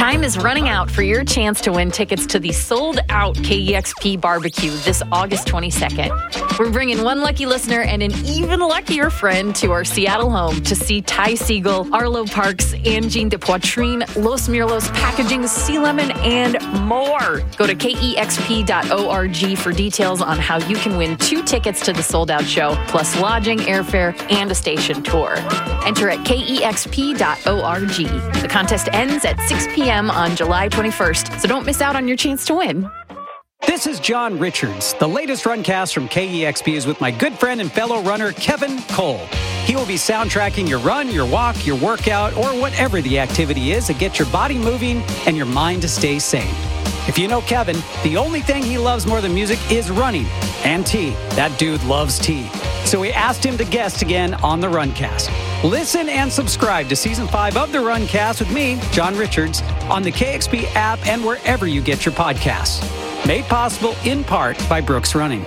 Time is running out for your chance to win tickets to the sold-out KEXP barbecue this August 22nd. We're bringing one lucky listener and an even luckier friend to our Seattle home to see Ty Segall, Arlo Parks, Angine de Poitrine, Los Mirlos Packaging, Sea Lemon, and more. Go to KEXP.org for details on how you can win 2 tickets to the sold-out show, plus lodging, airfare, and a station tour. Enter at KEXP.org. The contest ends at 6 p.m. on July 21st, so don't miss out on your chance to win. This is John Richards. The latest Runcast from KEXP is with my good friend and fellow runner, Kevin Cole. He will be soundtracking your run, your walk, your workout, or whatever the activity is to get your body moving and your mind to stay sane. If you know Kevin, the only thing he loves more than music is running and tea. That dude loves tea. So we asked him to guest again on the Runcast. Listen and subscribe to Season 5 of the Runcast with me, John Richards, on the KEXP app and wherever you get your podcasts. Made possible in part by Brooks Running.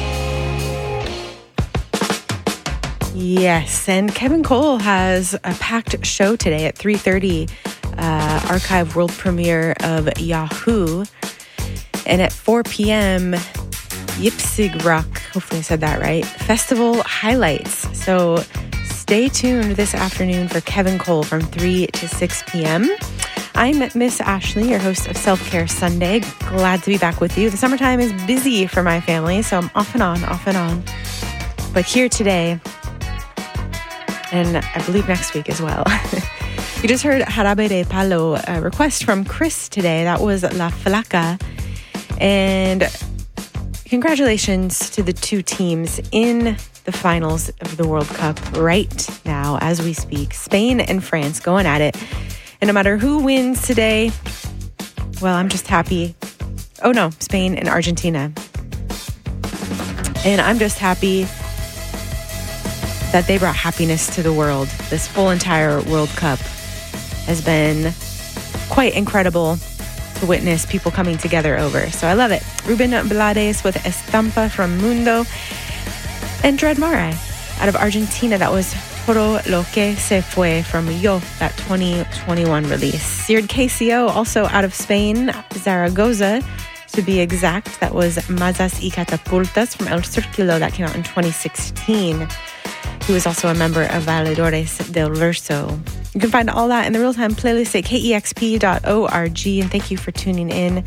Yes, and Kevin Cole has a packed show today at 3:30, archive world premiere of Yahoo. And at 4 p.m., Yipsig Rock, hopefully I said that right, festival highlights. So stay tuned this afternoon for Kevin Cole from 3 to 6 p.m. I'm Miss Ashley, your host of Self-Care Sunday. Glad to be back with you. The summertime is busy for my family, so I'm off and on. But here today, and I believe next week as well. You just heard Jarabe de Palo, a request from Chris today. That was La Flaca. And congratulations to the 2 teams in the finals of the World Cup right now as we speak. Spain and France going at it. And no matter who wins today, well, I'm just happy. Oh no, Spain and Argentina. And I'm just happy that they brought happiness to the world. This whole entire World Cup has been quite incredible to witness people coming together over. So I love it. Ruben Blades with Estampa from Mundo. And Dread Mare out of Argentina. That was Todo Lo Que Se Fue from Yo, that 2021 release. Seared KCO, also out of Spain, Zaragoza to be exact. That was Mazas y Catapultas from El Círculo. That came out in 2016. He was also a member of Valedores del Verso. You can find all that in the real-time playlist at KEXP.org. And thank you for tuning in.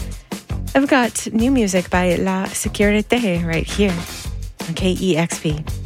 I've got new music by La Securite right here on KEXP.